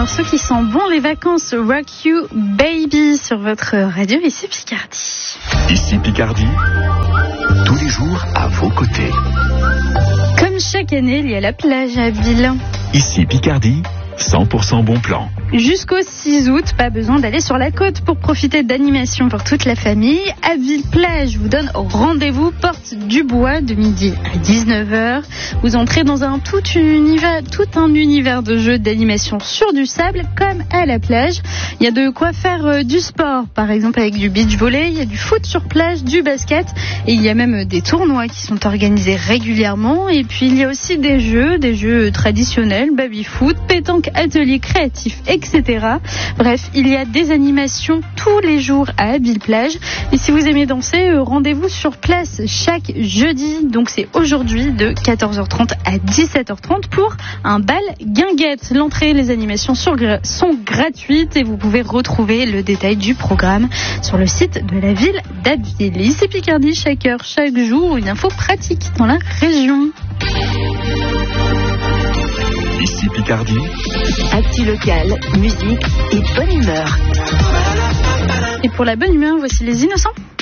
morceau qui sent bon les vacances, Rock You Baby, sur votre radio, ici Picardie. Ici Picardie, tous les jours à vos côtés. Comme chaque année, il y a la plage à Abbeville. Ici Picardie, 100% bon plan. Jusqu'au 6 août, pas besoin d'aller sur la côte pour profiter d'animations pour toute la famille. Abbeville-Plage vous donne rendez-vous porte du Bois de midi à 19h. Vous entrez dans tout un univers de jeux d'animation sur du sable comme à la plage. Il y a de quoi faire du sport, par exemple avec du beach volley, il y a du foot sur plage, du basket et il y a même des tournois qui sont organisés régulièrement. Et puis il y a aussi des jeux traditionnels, baby-foot, pétanque, atelier créatif, etc. Bref, il y a des animations tous les jours à Abbeville-Plage. Et si vous aimez danser, rendez-vous sur place chaque jeudi. Donc c'est aujourd'hui de 14h30 à 17h30 pour un bal guinguette. L'entrée et les animations sont gratuites et vous pouvez retrouver le détail du programme sur le site de la ville d'Abbeville. Ici Picardie, chaque heure, chaque jour, une info pratique dans la région. Ici Picardie, actu locale, musique et bonne humeur. Et pour la bonne humeur, voici les Innocents.